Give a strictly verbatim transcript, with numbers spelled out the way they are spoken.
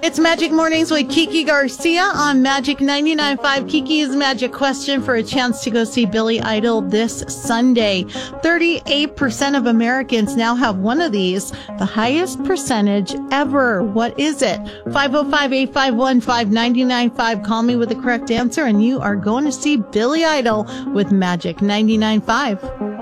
It's Magic Mornings with Kiki Garcia on Magic ninety-nine point five. Kiki's Magic Question for a chance to go see Billy Idol this Sunday. thirty-eight percent of Americans now have one of these, the highest percentage ever. What is it? five oh five, eight five one, five nine nine five. Call me with the correct answer and you are going to see Billy Idol with Magic ninety-nine point five.